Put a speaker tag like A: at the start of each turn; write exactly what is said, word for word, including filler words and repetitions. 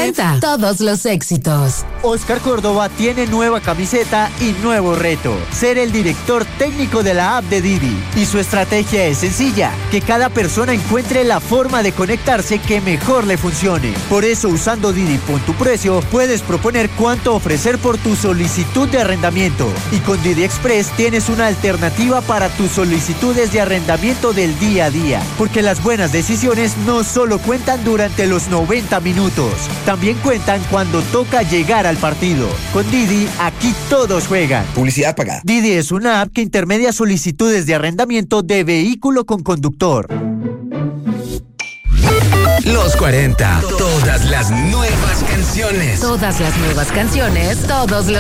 A: cuarenta. Todos los éxitos.
B: Oscar Córdoba tiene nueva camiseta y nuevo reto: ser el director técnico de la app de Didi. Y su estrategia es sencilla: que cada persona encuentre la forma de conectarse que mejor le funcione. Por eso, usando Didi Pon tu Precio, puedes proponer cuánto ofrecer por tu solicitud de arrendamiento. Y con Didi Express tienes una alternativa para tus solicitudes de arrendamiento del día a día. Porque las buenas decisiones no solo cuentan durante los noventa minutos, también cuentan cuando toca llegar al partido. Con Didi, aquí todos juegan.
C: Publicidad pagada.
B: Didi es una app que intermedia solicitudes de arrendamiento de vehículo con conductor.
D: Los cuarenta. Todas las nuevas canciones.
A: Todas las nuevas canciones. Todos los